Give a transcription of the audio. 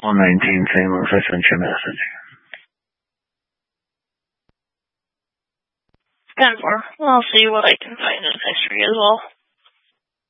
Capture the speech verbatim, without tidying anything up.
one nineteen Saint Louis, I sent you a message. ten four. I'll see what I can find in history as well.